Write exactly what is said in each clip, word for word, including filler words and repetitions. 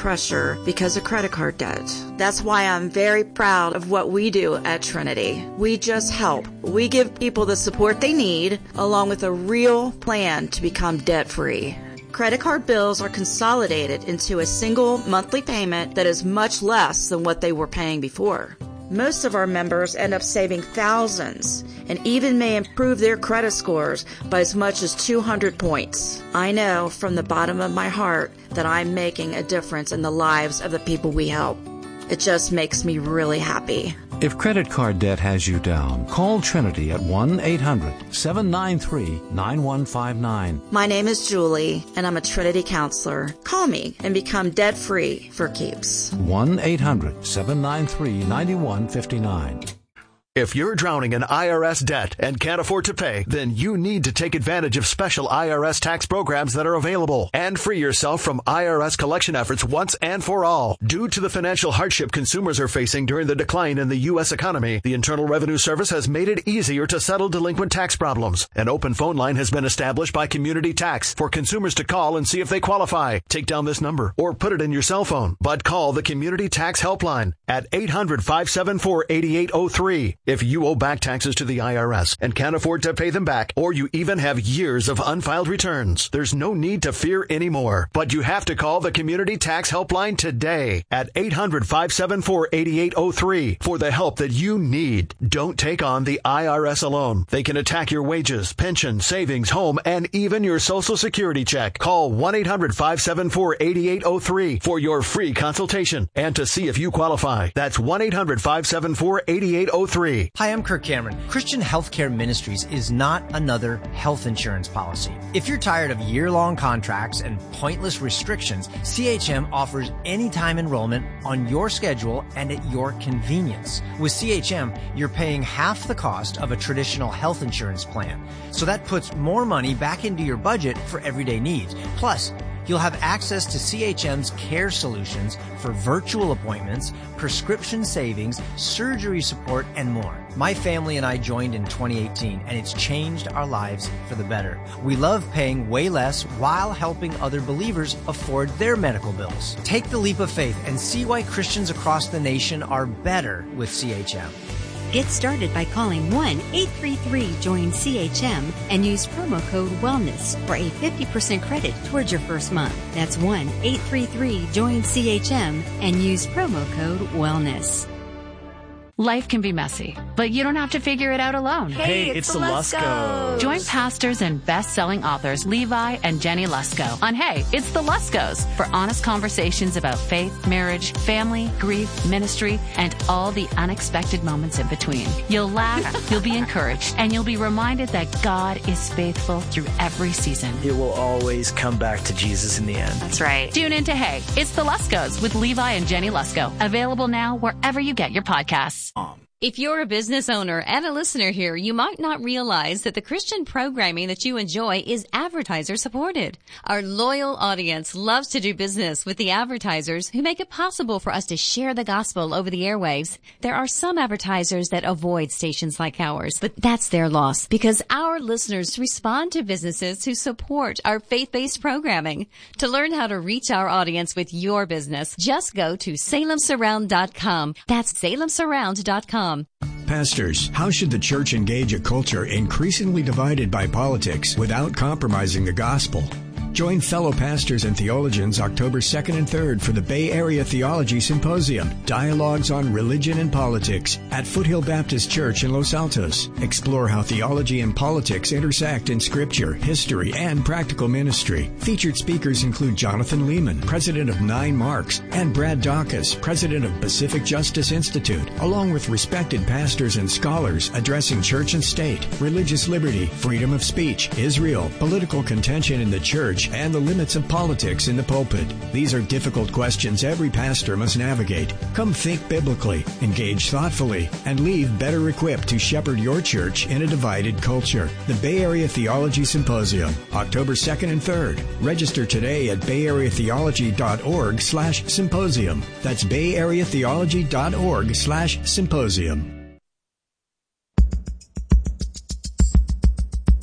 pressure because of credit card debt. That's why I'm very proud of what we do at Trinity. We just help. We give people the support they need, along with a real plan to become debt-free. Credit card bills are consolidated into a single monthly payment that is much less than what they were paying before. Most of our members end up saving thousands and even may improve their credit scores by as much as two hundred points. I know from the bottom of my heart that I'm making a difference in the lives of the people we help. It just makes me really happy. If credit card debt has you down, call Trinity at one eight hundred seven nine three nine one five nine. My name is Julie, and I'm a Trinity counselor. Call me and become debt-free for keeps. one eight hundred seven nine three nine one five nine. If you're drowning in I R S debt and can't afford to pay, then you need to take advantage of special I R S tax programs that are available and free yourself from I R S collection efforts once and for all. Due to the financial hardship consumers are facing during the decline in the U S economy, the Internal Revenue Service has made it easier to settle delinquent tax problems. An open phone line has been established by Community Tax for consumers to call and see if they qualify. Take down this number or put it in your cell phone, but call the Community Tax Helpline at eight hundred five seven four eight eight zero three. If you owe back taxes to the I R S and can't afford to pay them back, or you even have years of unfiled returns, there's no need to fear anymore. But you have to call the Community Tax Helpline today at eight hundred five seven four eight eight zero three for the help that you need. Don't take on the I R S alone. They can attack your wages, pension, savings, home, and even your Social Security check. Call one eight hundred five seven four eight eight zero three for your free consultation and to see if you qualify. That's one eight hundred five seven four eight eight zero three. Hi, I'm Kirk Cameron. Christian Healthcare Ministries is not another health insurance policy. If you're tired of year-long contracts and pointless restrictions, C H M offers anytime enrollment on your schedule and at your convenience. With C H M, you're paying half the cost of a traditional health insurance plan. So that puts more money back into your budget for everyday needs. Plus, you'll have access to C H M's care solutions for virtual appointments, prescription savings, surgery support, and more. My family and I joined in twenty eighteen, and it's changed our lives for the better. We love paying way less while helping other believers afford their medical bills. Take the leap of faith and see why Christians across the nation are better with C H M. Get started by calling one eight three three join C H M and use promo code WELLNESS for a fifty percent credit towards your first month. That's one eight three three join C H M and use promo code WELLNESS. Life can be messy, but you don't have to figure it out alone. Hey, it's, it's the Luskos. Join pastors and best-selling authors Levi and Jenny Lusko on Hey, It's the Luskos for honest conversations about faith, marriage, family, grief, ministry, and all the unexpected moments in between. You'll laugh, you'll be encouraged, and you'll be reminded that God is faithful through every season. It will always come back to Jesus in the end. That's right. Tune in to Hey, It's the Luskos with Levi and Jenny Lusko. Available now wherever you get your podcasts. If you're a business owner and a listener here, you might not realize that the Christian programming that you enjoy is advertiser supported. Our loyal audience loves to do business with the advertisers who make it possible for us to share the gospel over the airwaves. There are some advertisers that avoid stations like ours, but that's their loss because our listeners respond to businesses who support our faith-based programming. To learn how to reach our audience with your business, just go to salem surround dot com. That's salem surround dot com. Pastors, how should the church engage a culture increasingly divided by politics without compromising the gospel? Join fellow pastors and theologians October second and third for the Bay Area Theology Symposium, Dialogues on Religion and Politics at Foothill Baptist Church in Los Altos. Explore how theology and politics intersect in scripture, history, and practical ministry. Featured speakers include Jonathan Lehman, president of Nine Marks, and Brad Dawkins, president of Pacific Justice Institute, along with respected pastors and scholars addressing church and state, religious liberty, freedom of speech, Israel, political contention in the church, and the limits of politics in the pulpit. These are difficult questions every pastor must navigate. Come think biblically, engage thoughtfully, and leave better equipped to shepherd your church in a divided culture. The Bay Area Theology Symposium, October second and third. Register today at bay area theology dot org slash symposium. That's bay area theology dot org slash symposium.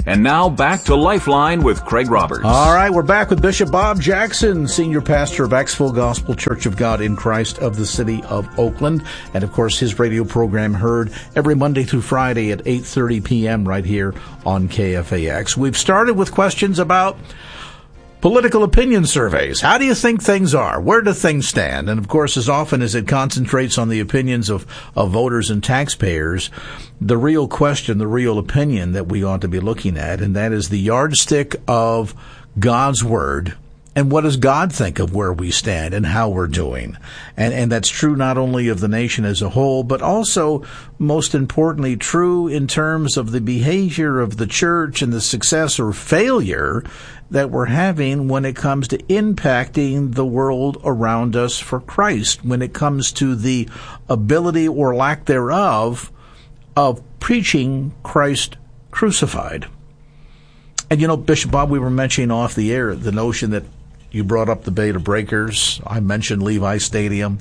And now back to Lifeline with Craig Roberts. All right, we're back with Bishop Bob Jackson, Senior Pastor of Axville Gospel Church of God in Christ of the city of Oakland. And, of course, his radio program heard every Monday through Friday at eight thirty p.m. right here on K F A X. We've started with questions about political opinion surveys. How do you think things are? Where do things stand? And, of course, as often as it concentrates on the opinions of, of voters and taxpayers, the real question, the real opinion that we ought to be looking at, and that is the yardstick of God's Word. And what does God think of where we stand and how we're doing? And, and that's true not only of the nation as a whole, but also, most importantly, true in terms of the behavior of the church and the success or failure that we're having when it comes to impacting the world around us for Christ, when it comes to the ability or lack thereof of preaching Christ crucified. And, you know, Bishop Bob, we were mentioning off the air the notion that you brought up the Beta Breakers. I mentioned Levi Stadium.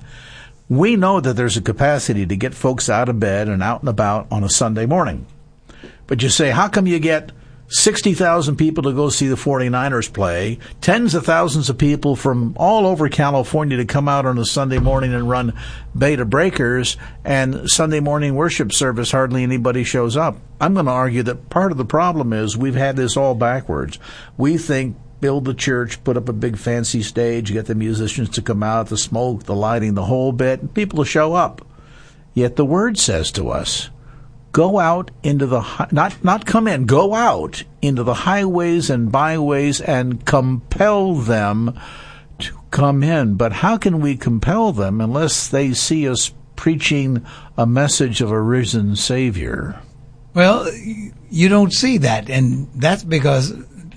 We know that there's a capacity to get folks out of bed and out and about on a Sunday morning. But you say, how come you get sixty thousand people to go see the forty-niners play, tens of thousands of people from all over California to come out on a Sunday morning and run Beta Breakers, and Sunday morning worship service, hardly anybody shows up? I'm going to argue that part of the problem is we've had this all backwards. We think build the church, put up a big fancy stage, get the musicians to come out, the smoke, the lighting, the whole bit, and people will show up. Yet the Word says to us, go out into the, not, not come in, go out into the highways and byways and compel them to come in. But how can we compel them unless they see us preaching a message of a risen Savior? Well, you don't see that, and that's because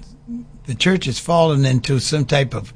the church has fallen into some type of,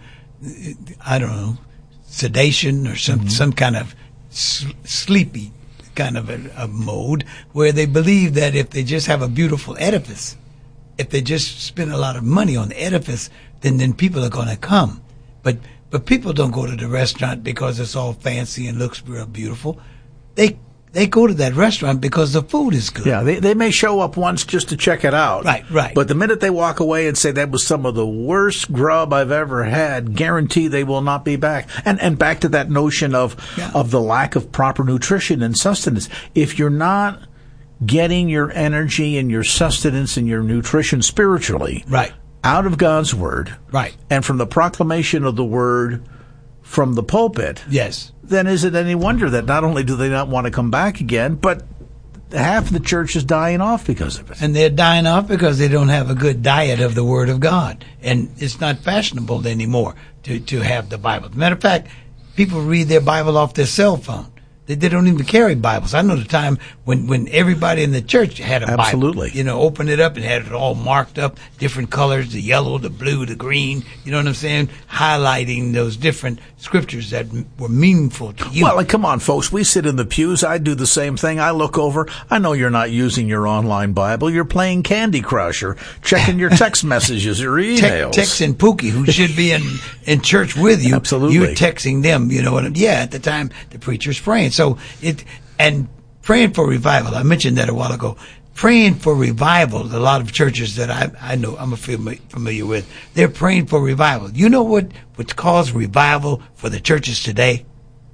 I don't know, sedation or some, mm-hmm. some kind of s- sleepy kind of a, a mode where they believe that if they just have a beautiful edifice, if they just spend a lot of money on the edifice, then, then people are going to come. But but people don't go to the restaurant because it's all fancy and looks real beautiful. They they go to that restaurant because the food is good. Yeah, they they may show up once just to check it out. Right, right. But the minute they walk away and say that was some of the worst grub I've ever had, guarantee they will not be back. And and back to that notion of yeah. of the lack of proper nutrition and sustenance. If you're not getting your energy and your sustenance and your nutrition spiritually right. out of God's Word, right, and from the proclamation of the Word from the pulpit, yes, then is it any wonder that not only do they not want to come back again, but half the church is dying off because of it. And they're dying off because they don't have a good diet of the Word of God. And it's not fashionable anymore to, to have the Bible. As a matter of fact, people read their Bible off their cell phone. They, they don't even carry Bibles. I know the time when, when everybody in the church had a Absolutely. Bible. You know, open it up and had it all marked up, different colors, the yellow, the blue, the green. You know what I'm saying? Highlighting those different scriptures that m- were meaningful to you. Well, like, come on, folks. We sit in the pews. I do the same thing. I look over. I know you're not using your online Bible. You're playing Candy Crush or checking your text messages or emails. Te- texting Pookie, who should be in, in church with you. Absolutely. You're texting them. You know what I'm, yeah, at the time, the preacher's praying. So it, and praying for revival. I mentioned that a while ago. Praying for revival. A lot of churches that I, I know, I'm familiar with, they're praying for revival. You know what would cause revival for the churches today?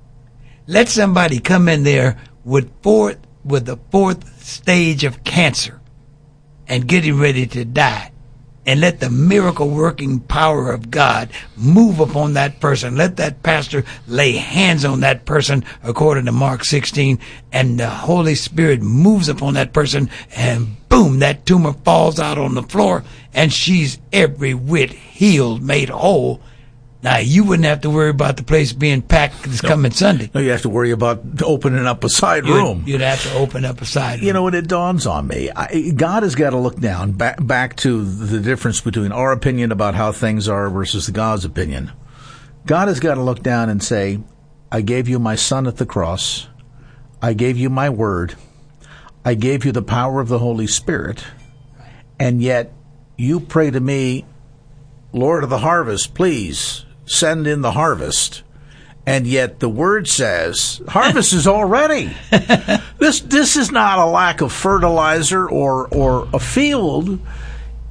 Let somebody come in there with fourth, with the fourth stage of cancer and getting ready to die. And let the miracle working power of God move upon that person. Let that pastor lay hands on that person according to Mark sixteen, and the Holy Spirit moves upon that person, and boom, that tumor falls out on the floor, and she's every whit healed, made whole. Now, you wouldn't have to worry about the place being packed this no. coming Sunday. No, you have to worry about opening up a side you'd, room. You'd have to open up a side room. You know, and it dawns on me. I, God has got to look down, back, back to the difference between our opinion about how things are versus God's opinion. God has got to look down and say, I gave you my son at the cross. I gave you my word. I gave you the power of the Holy Spirit. And yet you pray to me, Lord of the harvest, please send in the harvest. And yet the word says harvest is already. This this is not a lack of fertilizer or or a field.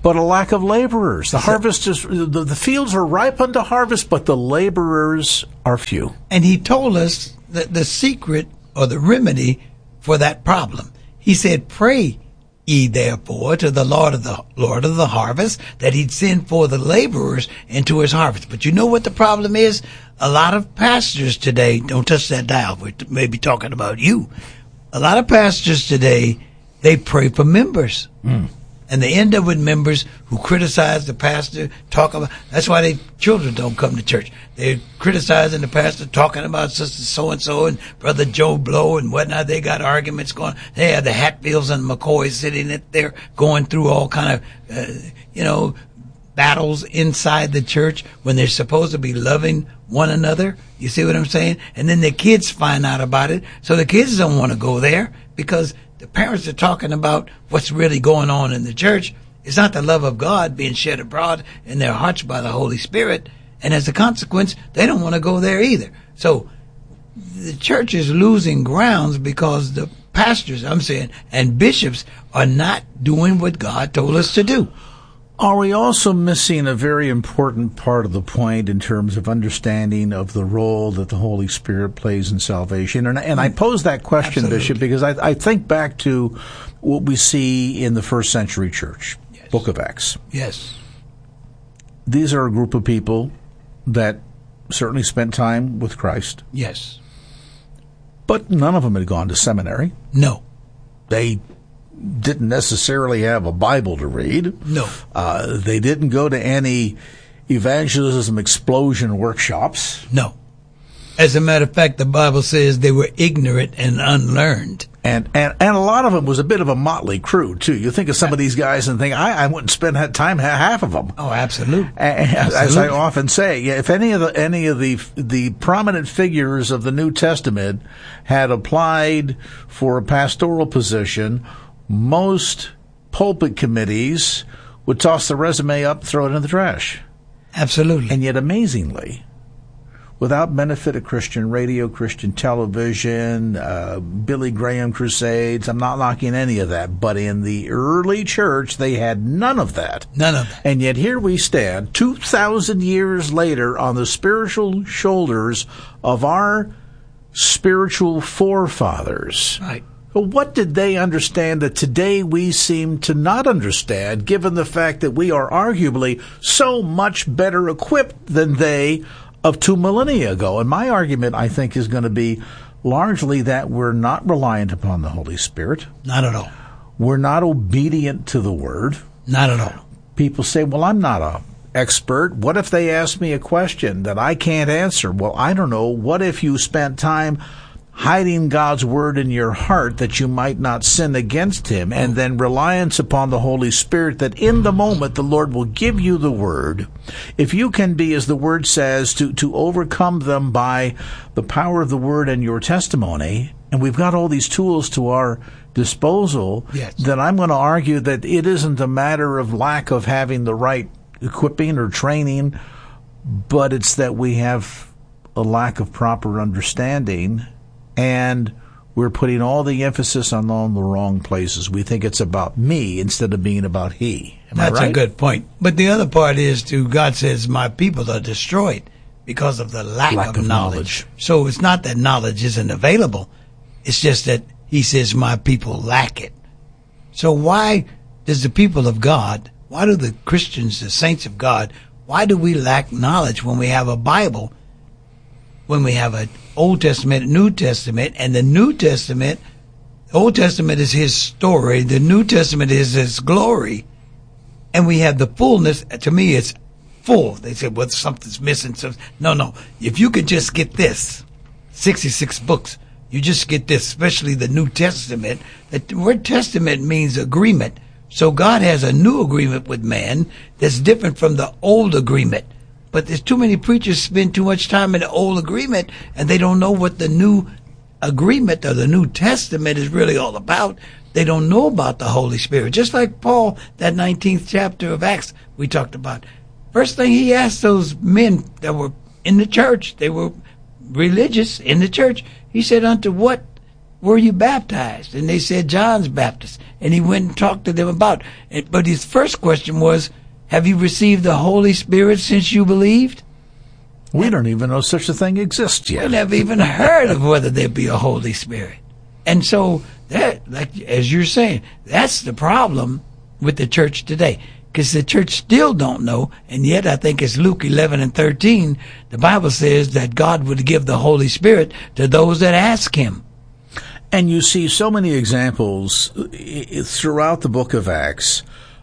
but a lack of laborers. The harvest is, the, the fields are ripe unto harvest, but the laborers are few. And he told us that the secret or the remedy for that problem. He said, pray ye therefore to the Lord of the Lord of the harvest that he'd send for the laborers into his harvest. But you know what the problem is? A lot of pastors today, don't touch that dial, we may be talking about you. A lot of pastors today, they pray for members. Mm. And they end up with members who criticize the pastor, talk about, that's why they children don't come to church. They're criticizing the pastor, talking about sister so-and-so and brother Joe Blow and whatnot. They got arguments going. They have the Hatfields and McCoys sitting there going through all kind of, uh, you know, battles inside the church when they're supposed to be loving one another. You see what I'm saying? And then the kids find out about it. So the kids don't want to go there because the parents are talking about what's really going on in the church. It's not the love of God being shed abroad in their hearts by the Holy Spirit. And as a consequence, they don't want to go there either. So the church is losing grounds because the pastors, I'm saying, and bishops are not doing what God told us to do. Are we also missing a very important part of the point in terms of understanding of the role that the Holy Spirit plays in salvation? And, and I pose that question, Absolutely. Bishop, because I, I think back to what we see in the first century church, yes. Book of Acts. Yes. These are a group of people that certainly spent time with Christ. Yes. But none of them had gone to seminary. No. They didn't necessarily have a Bible to read. No. Uh, they didn't go to any evangelism explosion workshops. No. As a matter of fact, the Bible says they were ignorant and unlearned. And, and, and a lot of them was a bit of a motley crew, too. You think of some of these guys and think, I, I wouldn't spend that time, half of them. Oh, absolutely. And, absolutely. As I often say, if any of the, any of the, the prominent figures of the New Testament had applied for a pastoral position, most pulpit committees would toss the resume up, throw it in the trash. Absolutely. And yet, amazingly, without benefit of Christian radio, Christian television, uh, Billy Graham crusades, I'm not knocking any of that, but in the early church, they had none of that. None of that. And yet here we stand, two thousand years later, on the spiritual shoulders of our spiritual forefathers. Right. What did they understand that today we seem to not understand, given the fact that we are arguably so much better equipped than they of two millennia ago? And my argument, I think, is going to be largely that we're not reliant upon the Holy Spirit. Not at all. We're not obedient to the Word. Not at all. People say, well, I'm not a expert. What if they ask me a question that I can't answer? Well, I don't know. What if you spent time hiding God's word in your heart that you might not sin against him, and then reliance upon the Holy Spirit that in the moment the Lord will give you the word. If you can be, as the word says, to, to overcome them by the power of the word and your testimony, and we've got all these tools to our disposal, yes. then I'm going to argue that it isn't a matter of lack of having the right equipping or training, but it's that we have a lack of proper understanding. And we're putting all the emphasis on all the wrong places. We think it's about me instead of being about he. Am That's I right? a good point. But the other part is, too, God says, my people are destroyed because of the lack, lack of, of knowledge. knowledge. So it's not that knowledge isn't available. It's just that he says, my people lack it. So why does the people of God, why do the Christians, the saints of God, why do we lack knowledge when we have a Bible, when we have an Old Testament, New Testament, and the New Testament, Old Testament is his story, the New Testament is his glory, and we have the fullness. To me, it's full. They said, well, something's missing. So, no, no. If you could just get this, sixty-six books, you just get this, especially the New Testament. The word testament means agreement. So God has a new agreement with man that's different from the old agreement. But there's too many preachers spend too much time in the old agreement, and they don't know what the new agreement or the New Testament is really all about. They don't know about the Holy Spirit. Just like Paul, that nineteenth chapter of Acts we talked about. First thing he asked those men that were in the church, they were religious in the church, he said, unto what were you baptized? And they said, John's Baptist. And he went and talked to them about it. But his first question was, have you received the Holy Spirit since you believed? We don't even know such a thing exists yet. We never even heard of whether there be a Holy Spirit. And so, that, like as you're saying, that's the problem with the church today. Because the church still don't know, and yet I think it's Luke eleven and thirteen, the Bible says that God would give the Holy Spirit to those that ask Him. And you see so many examples throughout the book of Acts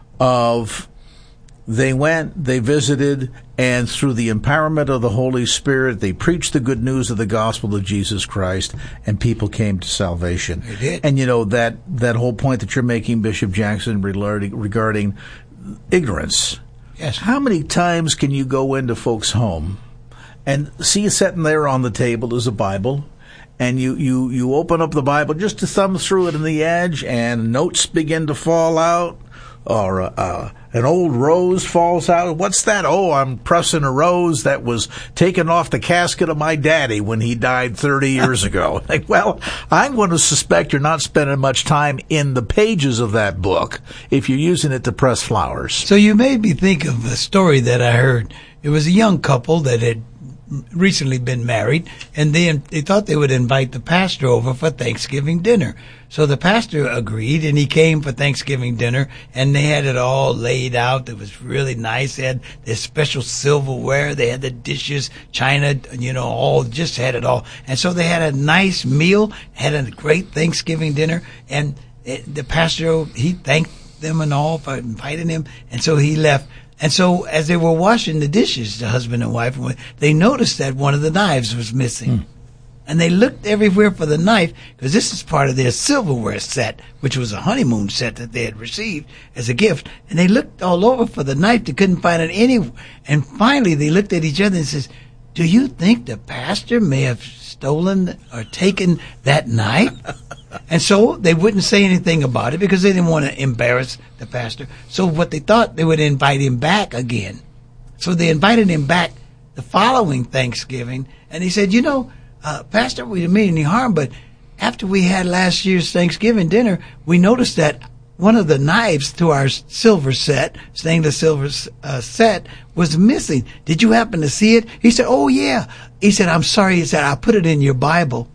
of they went, they visited, and through the empowerment of the Holy Spirit, they preached the good news of the gospel of Jesus Christ, and people came to salvation. They did. And you know, that, that whole point that you're making, Bishop Jackson, regarding, regarding ignorance. Yes. How many times can you go into folks' home and see sitting there on the table is a Bible, and you, you, you open up the Bible just to thumb through it in the edge, and notes begin to fall out, or uh, uh, an old rose falls out. What's that? Oh, I'm pressing a rose that was taken off the casket of my daddy when he died thirty years ago. Like, well, I'm going to suspect you're not spending much time in the pages of that book if you're using it to press flowers. So you made me think of a story that I heard. It was a young couple that had recently been married, and they, they thought they would invite the pastor over for Thanksgiving dinner. So the pastor agreed, and he came for Thanksgiving dinner, and they had it all laid out. It was really nice. They had their special silverware. They had the dishes, china, you know, all, just had it all. And so they had a nice meal, had a great Thanksgiving dinner, and it, the pastor, he thanked them and all for inviting him, and so he left. And so as they were washing the dishes, the husband and wife, they noticed that one of the knives was missing. Hmm. And they looked everywhere for the knife, because this is part of their silverware set, which was a honeymoon set that they had received as a gift. And they looked all over for the knife. They couldn't find it anywhere. And finally, they looked at each other and says, do you think the pastor may have stolen or taken that knife? And so they wouldn't say anything about it because they didn't want to embarrass the pastor. So what they thought, they would invite him back again. So they invited him back the following Thanksgiving. And he said, you know, Uh, Pastor, we didn't mean any harm, but after we had last year's Thanksgiving dinner, we noticed that one of the knives to our silver set, stainless silver uh, set, was missing. Did you happen to see it? He said, oh, yeah. He said, I'm sorry. He said, I put it in your Bible.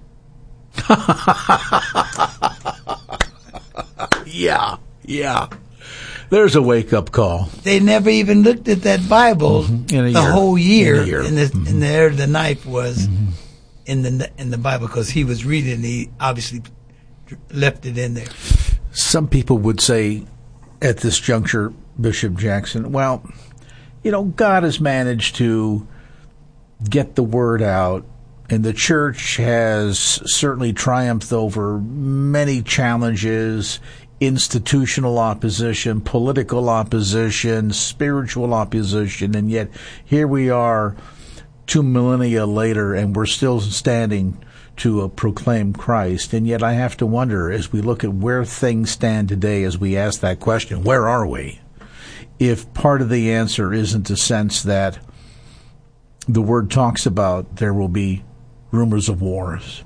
Yeah, yeah. There's a wake-up call. They never even looked at that Bible mm-hmm. in a the year. whole year, in a year. and, the, mm-hmm. and there the knife was. Mm-hmm. in the in the Bible, because he was reading and he obviously left it in there. Some people would say at this juncture, Bishop Jackson, well, you know, God has managed to get the word out, and the church has certainly triumphed over many challenges, institutional opposition, political opposition, spiritual opposition, and yet here we are two millennia later, and we're still standing to uh, proclaim Christ. And yet I have to wonder, as we look at where things stand today, as we ask that question, where are we? If part of the answer isn't a sense that the Word talks about there will be rumors of wars.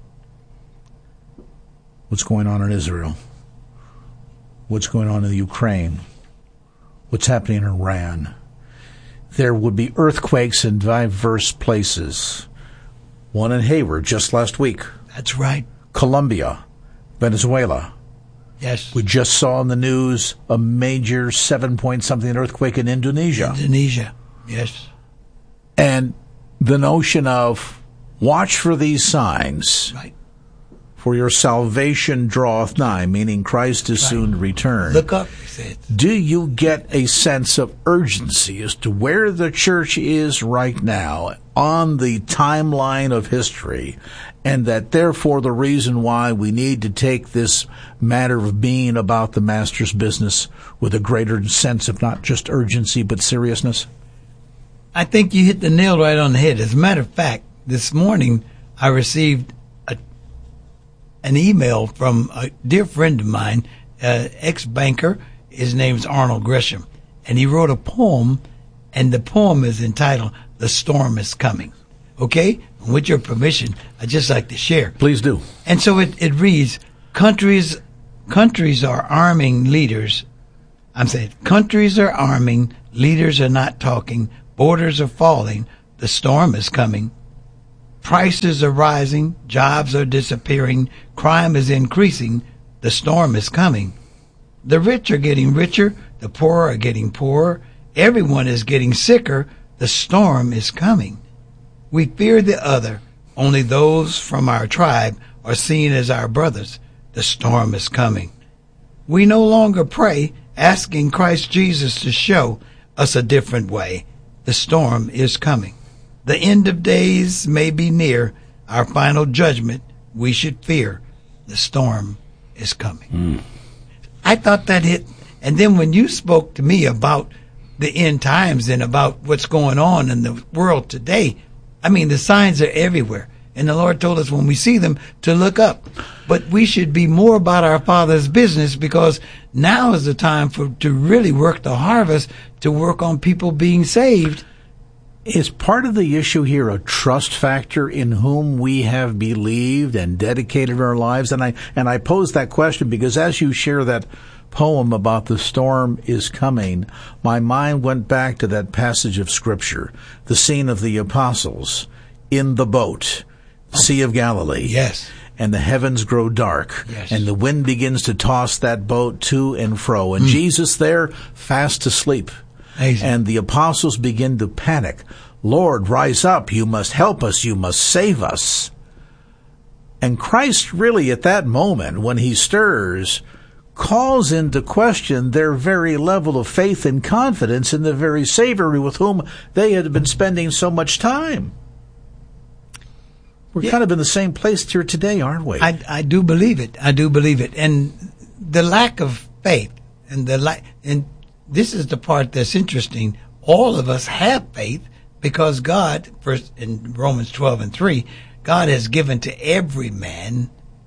What's going on in Israel? What's going on in the Ukraine? What's happening in Iran? There would be earthquakes in diverse places. One in Hayward just last week. That's right. Colombia, Venezuela. Yes. We just saw in the news a major seven-point-something earthquake in Indonesia. Indonesia, yes. And the notion of watch for these signs. Right. For your salvation draweth nigh, meaning Christ is right. soon to return. Look up, he said. Do you get a sense of urgency as to where the church is right now on the timeline of history, and that therefore the reason why we need to take this matter of being about the Master's business with a greater sense of not just urgency but seriousness? I think you hit the nail right on the head. As a matter of fact, this morning I received an email from a dear friend of mine, uh, ex-banker. His name's Arnold Gresham. And he wrote a poem, and the poem is entitled, The Storm is Coming. okay? And with your permission, I'd just like to share. Please do. And so it, it reads, countries, countries are arming leaders. I'm saying countries are arming, leaders are not talking, borders are falling, the storm is coming. Prices are rising, jobs are disappearing, crime is increasing, the storm is coming. The rich are getting richer, the poor are getting poorer, everyone is getting sicker, the storm is coming. We fear the other, only those from our tribe are seen as our brothers, the storm is coming. We no longer pray, asking Christ Jesus to show us a different way. The storm is coming. The end of days may be near. Our final judgment we should fear. The storm is coming. Mm. I thought that hit. And then when you spoke to me about the end times and about what's going on in the world today, I mean, the signs are everywhere. And the Lord told us when we see them to look up. But we should be more about our Father's business, because now is the time for to really work the harvest, to work on people being saved. Is part of the issue here a trust factor in whom we have believed and dedicated our lives? And I and I pose that question because as you share that poem about the storm is coming, my mind went back to that passage of Scripture, the scene of the apostles in the boat, the Sea of Galilee. Yes. And the heavens grow dark, yes. And the wind begins to toss that boat to and fro. And mm. Jesus there, fast asleep. Amazing. And the apostles begin to panic. Lord, rise up. You must help us. You must save us. And Christ really at that moment, when he stirs, calls into question their very level of faith and confidence in the very Savior with whom they had been spending so much time. We're yeah. kind of in the same place here today, aren't we? I, I do believe it. I do believe it. And the lack of faith and the la- and this is the part that's interesting. All of us have faith because God, first in Romans twelve and three, God has given to every man,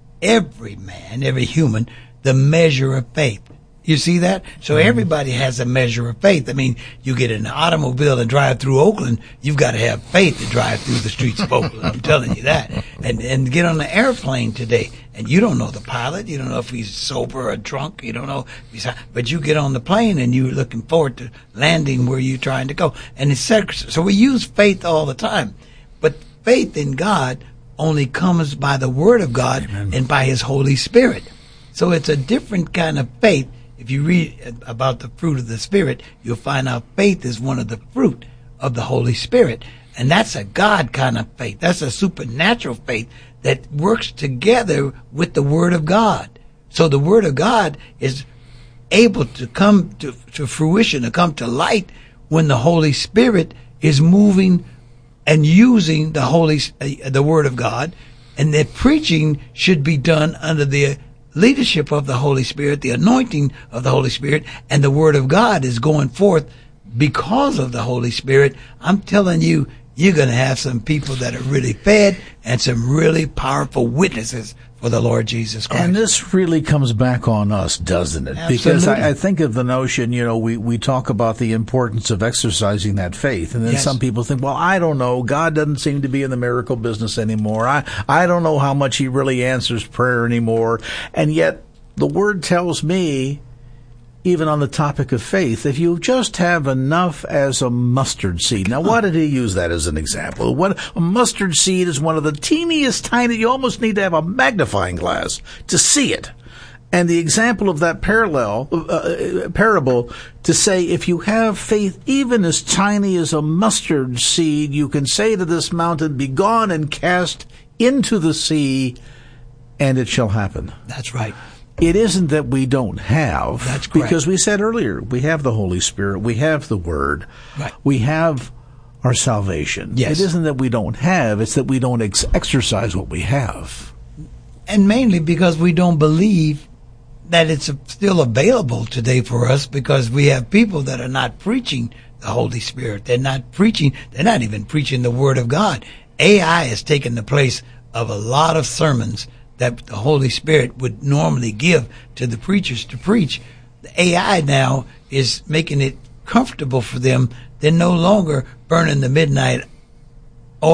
every man, every human, the measure of faith. You see that? So everybody has a measure of faith. I mean, you get in an automobile and drive through Oakland, you've got to have faith to drive through the streets of Oakland. I'm telling you that. And and get on an airplane today, and you don't know the pilot. You don't know if he's sober or drunk. You don't know if he's, but you get on the plane and you're looking forward to landing where you're trying to go. And it's so we use faith all the time, but faith in God only comes by the Word of God Amen. And by His Holy Spirit. So it's a different kind of faith. If you read about the fruit of the Spirit, you'll find out faith is one of the fruit of the Holy Spirit. And that's a God kind of faith. That's a supernatural faith that works together with the Word of God. So the Word of God is able to come to, to fruition, to come to light when the Holy Spirit is moving and using the Holy, uh, the Word of God. And the preaching should be done under the leadership of the Holy Spirit, the anointing of the Holy Spirit, and the Word of God is going forth because of the Holy Spirit. I'm telling you, you're going to have some people that are really fed and some really powerful witnesses for the Lord Jesus Christ. And this really comes back on us, doesn't it? Absolutely. Because I, I think of the notion, you know, we, we talk about the importance of exercising that faith. And then yes. some people think, well, I don't know. God doesn't seem to be in the miracle business anymore. I, I don't know how much he really answers prayer anymore. And yet the Word tells me, even on the topic of faith, if you just have enough as a mustard seed. Now, why did he use that as an example? What, a mustard seed is one of the teeniest, tiny, you almost need to have a magnifying glass to see it. And the example of that parallel, uh, parable, to say if you have faith even as tiny as a mustard seed, you can say to this mountain, be gone and cast into the sea, and it shall happen. That's right. It isn't that we don't have. That's correct. Because we said earlier, we have the Holy Spirit, we have the Word, right. We have our salvation. Yes. It isn't that we don't have, it's that we don't ex- exercise what we have. And mainly because we don't believe that it's still available today for us, because we have people that are not preaching the Holy Spirit. They're not preaching, they're not even preaching the Word of God. A I has taken the place of a lot of sermons that the Holy Spirit would normally give to the preachers to preach. The A I now is making it comfortable for them. They're no longer burning the midnight oil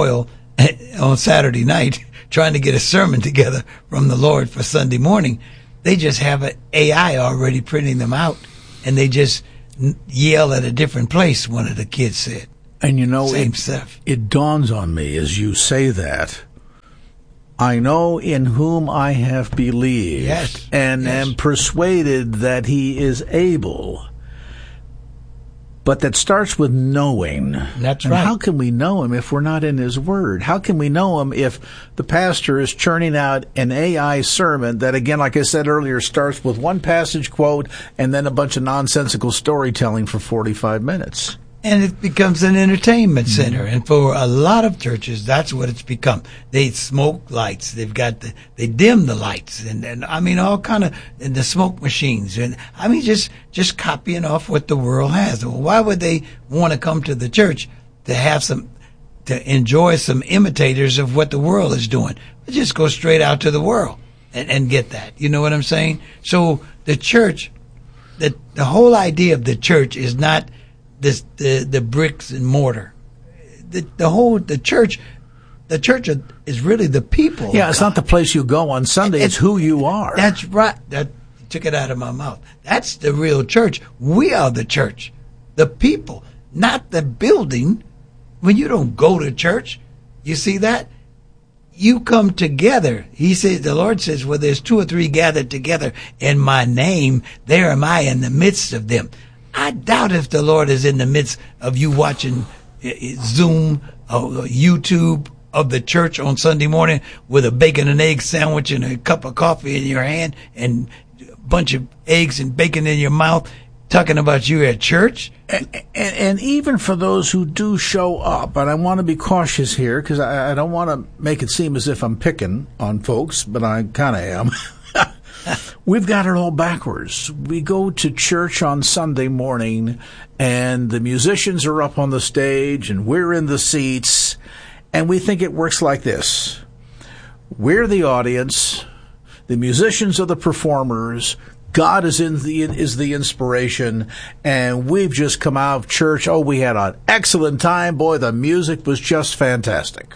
on Saturday night trying to get a sermon together from the Lord for Sunday morning. They just have an A I already printing them out, and they just yell at a different place, one of the kids said. And you know, Same it, stuff. It dawns on me as you say that, I know in whom I have believed, yes, and yes. am persuaded that he is able. But that starts with knowing. That's and right. How can we know him if we're not in his word? How can we know him if the pastor is churning out an A I sermon that, again, like I said earlier, starts with one passage quote and then a bunch of nonsensical storytelling for forty-five minutes? And it becomes an entertainment center. And for a lot of churches, that's what it's become. They smoke lights. They've got the, they dim the lights. And, and I mean, all kind of, and the smoke machines. And I mean, just, just copying off what the world has. Well, why would they want to come to the church to have some, to enjoy some imitators of what the world is doing? But just go straight out to the world and, and get that. You know what I'm saying? So the church, the, the whole idea of the church is not, This, the the bricks and mortar, the the whole the church, the church is really the people. Yeah, it's not the place you go on Sunday; it's, it's who you are. That's right. That took it out of my mouth. That's the real church. We are the church, the people, not the building. When you don't go to church, you see that you come together. He says, the Lord says, "Well, there's two or three gathered together in my name, there am I in the midst of them." I doubt if the Lord is in the midst of you watching Zoom or YouTube of the church on Sunday morning with a bacon and egg sandwich and a cup of coffee in your hand and a bunch of eggs and bacon in your mouth talking about you at church. And, and, and even for those who do show up, and I want to be cautious here because I, I don't want to make it seem as if I'm picking on folks, but I kind of am. We've got it all backwards. We go to church on Sunday morning, and the musicians are up on the stage, and we're in the seats, and we think it works like this. We're the audience. The musicians are the performers. God is in the is the inspiration, and we've just come out of church. Oh, we had an excellent time. Boy, the music was just fantastic.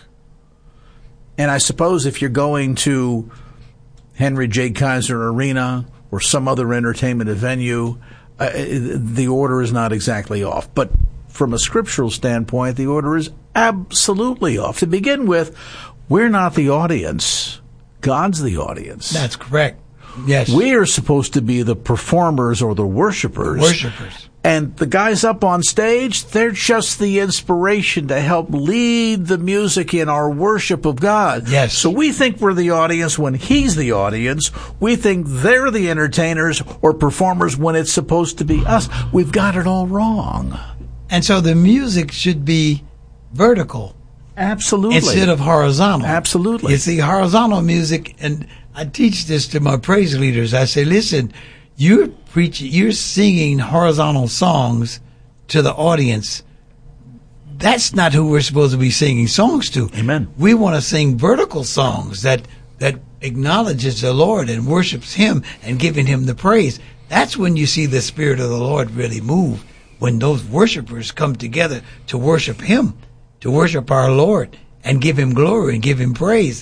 And I suppose if you're going to Henry J. Kaiser Arena or some other entertainment venue, uh, the order is not exactly off. But from a scriptural standpoint, the order is absolutely off. To begin with, we're not the audience. God's the audience. That's correct. Yes. We are supposed to be the performers or the worshipers. Worshipers. And the guys up on stage, they're just the inspiration to help lead the music in our worship of God. Yes. So we think we're the audience when He's the audience. We think they're the entertainers or performers when it's supposed to be us. We've got it all wrong. And so the music should be vertical. Absolutely. Instead of horizontal. Absolutely. You see, horizontal music, and I teach this to my praise leaders. I say, listen, you're preaching, you're singing horizontal songs to the audience. That's not who we're supposed to be singing songs to. Amen. We want to sing vertical songs that, that acknowledges the Lord and worships Him and giving Him the praise. That's when you see the Spirit of the Lord really move, when those worshipers come together to worship Him, to worship our Lord and give Him glory and give Him praise.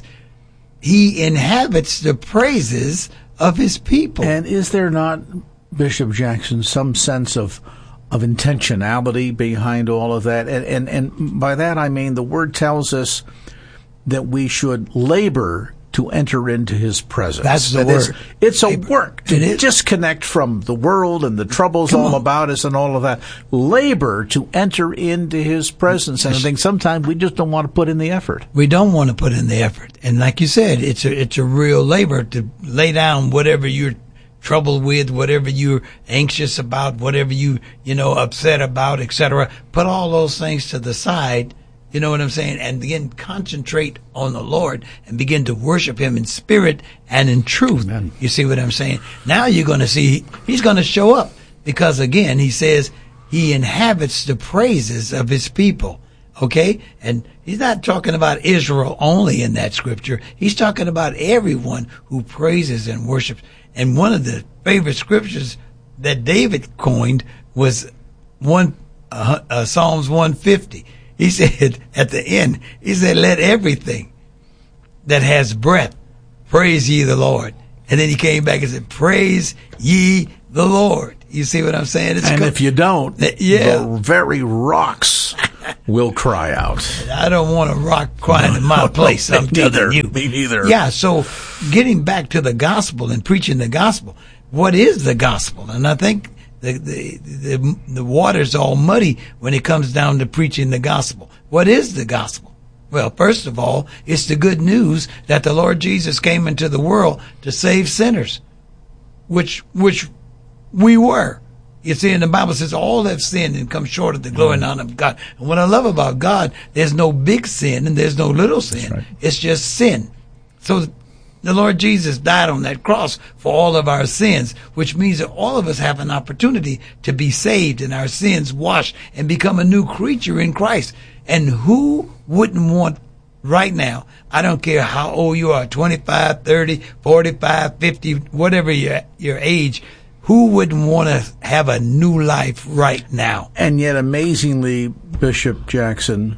He inhabits the praises of His people. And is there not, Bishop Jackson, some sense of of intentionality behind all of that? And, and and by that I mean the Word tells us that we should labor to enter into His presence. That's the that word. It's, it's a Labor. work to disconnect from the world and the troubles Come all on. about us and all of that. Labor to enter into His presence. And I think sometimes we just don't want to put in the effort. We don't want to put in the effort. And like you said, it's a, it's a real labor to lay down whatever you're troubled with, whatever you're anxious about, whatever you, you know, upset about, et cetera. Put all those things to the side. You know what I'm saying? And begin to concentrate on the Lord and begin to worship Him in spirit and in truth. Amen. You see what I'm saying? Now you're going to see He's going to show up because, again, He says He inhabits the praises of His people. Okay? And He's not talking about Israel only in that scripture. He's talking about everyone who praises and worships. And one of the favorite scriptures that David coined was one uh, uh, Psalms one fifty. he said at the end, he said, let everything that has breath praise ye the Lord. And then he came back and said, praise ye the Lord. You see what I'm saying? It's and co- if you don't, yeah. the very rocks will cry out. I don't want a rock crying in my place. I'm telling you. Me neither. Yeah, so getting back to the gospel and preaching the gospel, what is the gospel? And I think the, the, the, the water's all muddy when it comes down to preaching the gospel. What is the gospel? Well, first of all, it's the good news that the Lord Jesus came into the world to save sinners, which, which we were. You see, and the Bible says all have sinned and come short of the glory and honor of God. And what I love about God, there's no big sin and there's no little sin. Right. It's just sin. So the Lord Jesus died on that cross for all of our sins, which means that all of us have an opportunity to be saved and our sins washed and become a new creature in Christ. And who wouldn't want right now, I don't care how old you are, twenty-five, thirty, forty-five, fifty, whatever your your age, who wouldn't want to have a new life right now? And yet, amazingly, Bishop Jackson,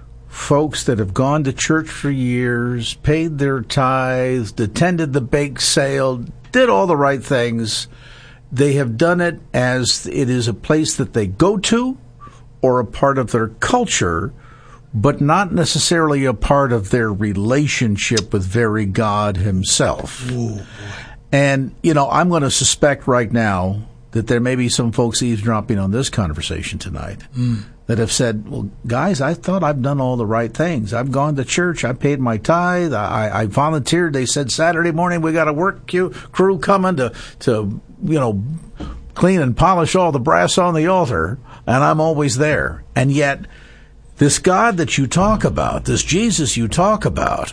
folks that have gone to church for years, paid their tithes, attended the bake sale, did all the right things, they have done it as it is a place that they go to or a part of their culture, but not necessarily a part of their relationship with very God himself. Ooh. And, you know, I'm going to suspect right now that there may be some folks eavesdropping on this conversation tonight mm. that have said, well, guys, I thought I've done all the right things. I've gone to church. I paid my tithe. I, I volunteered. They said Saturday morning we got a work queue, crew coming to, to, you know, clean and polish all the brass on the altar, and I'm always there. And yet, this God that you talk about, this Jesus you talk about,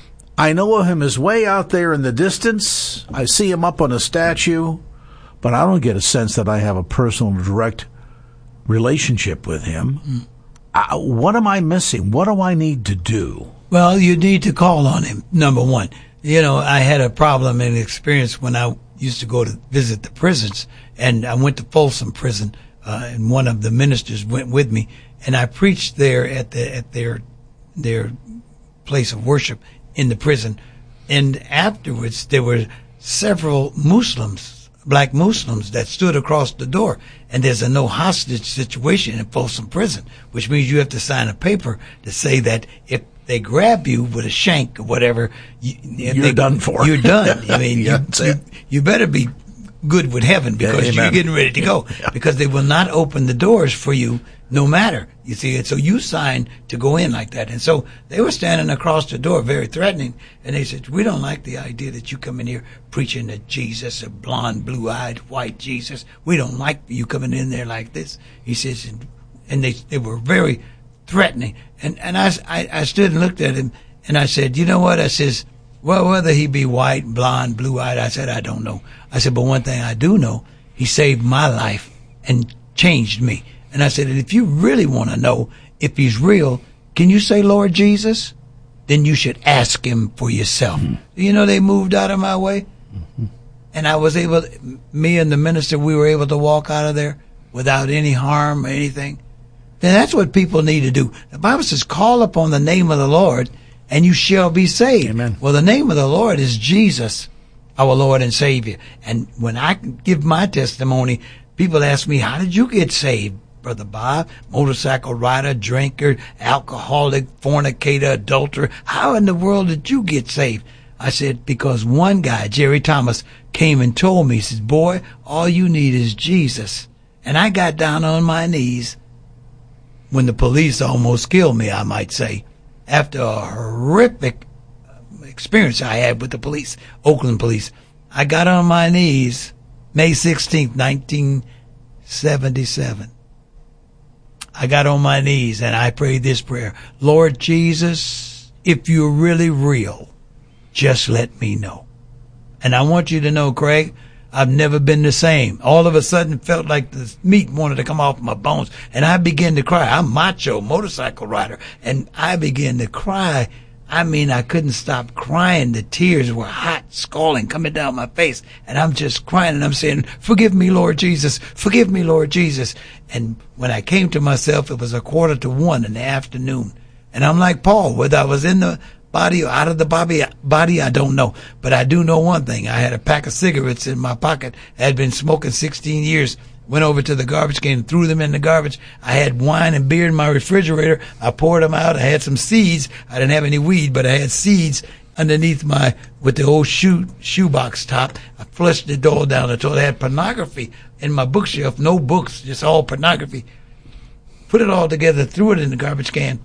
I know of him as way out there in the distance. I see him up on a statue, but I don't get a sense that I have a personal, direct relationship with him. Mm. Uh, what am I missing? What do I need to do? Well, you need to call on him, number one. You know, I had a problem and experience when I used to go to visit the prisons, and I went to Folsom Prison, uh, and one of the ministers went with me, and I preached there at the at their their place of worship in the prison. And afterwards, there were several Muslims, black Muslims, that stood across the door. And there's a no hostage situation in Folsom Prison, which means you have to sign a paper to say that if they grab you with a shank or whatever, you, you're they, done for. You're done. I mean, yeah, you, you, you better be good with heaven because yeah, you're getting ready to go. Yeah. Because they will not open the doors for you no matter. You see, and so you signed to go in like that. And so they were standing across the door, very threatening. And they said, we don't like the idea that you come in here preaching to Jesus, a blonde, blue-eyed, white Jesus. We don't like you coming in there like this. He says, and, and they they were very threatening. And and I, I, I stood and looked at him, and I said, you know what? I says, well, whether he be white, blonde, blue-eyed, I said, I don't know. I said, but one thing I do know, he saved my life and changed me. And I said, if you really want to know if he's real, can you say, Lord Jesus? Then you should ask him for yourself. Mm-hmm. You know, they moved out of my way. Mm-hmm. And I was able, me and the minister, we were able to walk out of there without any harm or anything. Then that's what people need to do. The Bible says, call upon the name of the Lord and you shall be saved. Amen. Well, the name of the Lord is Jesus, our Lord and Savior. And when I give my testimony, people ask me, how did you get saved, Brother Bob? Motorcycle rider, drinker, alcoholic, fornicator, adulterer. How in the world did you get saved? I said, because one guy, Jerry Thomas, came and told me, he says, boy, all you need is Jesus. And I got down on my knees when the police almost killed me, I might say, after a horrific experience I had with the police, Oakland police. I got on my knees May sixteenth, nineteen seventy-seven. I got on my knees and I prayed this prayer. Lord Jesus, if you're really real, just let me know. And I want you to know, Craig, I've never been the same. All of a sudden felt like the meat wanted to come off my bones. And I began to cry. I'm macho, motorcycle rider. And I began to cry I mean, I couldn't stop crying. The tears were hot, scalding, coming down my face. And I'm just crying, and I'm saying, forgive me, Lord Jesus. Forgive me, Lord Jesus. And when I came to myself, it was a quarter to one in the afternoon. And I'm like Paul, whether I was in the body or out of the body, body, I don't know. But I do know one thing. I had a pack of cigarettes in my pocket. I had been smoking sixteen years. Went over to the garbage can and threw them in the garbage. I had wine and beer in my refrigerator. I poured them out. I had some seeds. I didn't have any weed, but I had seeds underneath my, with the old shoe, shoebox top. I flushed it all down the toilet. I had pornography in my bookshelf. No books, just all pornography. Put it all together, threw it in the garbage can.